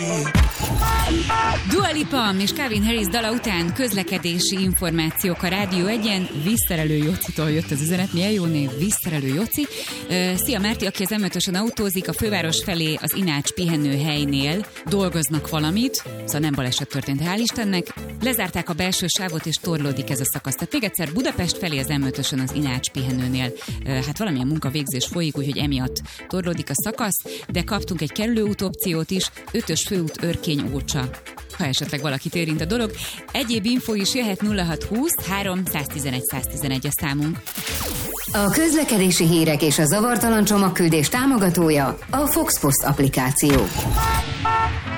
Dua Lipa és Calvin Harris dala után közlekedési információk a Rádió 1-en. Vízszerelő Jocitól jött az üzenet. Milyen jó név, Vízszerelő Joci. Szia Márti, aki az M5-ösön autózik, a főváros felé az Inács pihenőhelynél dolgoznak valamit, szóval nem baleset történt, hál' Istennek. Lezárták a belső sávot és torlódik ez a szakasz. Tehát még egyszer Budapest felé az M5-ösön az Inács pihenőnél. Hát valamilyen munkavégzés folyik, úgyhogy emiatt torlódik a szakasz, de kaptunk egy kerülőút opciót is, 5-ös főút Örkény-Ócsa, ha esetleg valakit érint a dolog. Egyéb info is jöhet 0620 311 111 a számunk. A közlekedési hírek és a zavartalan csomagküldés támogatója a Fox Post applikáció.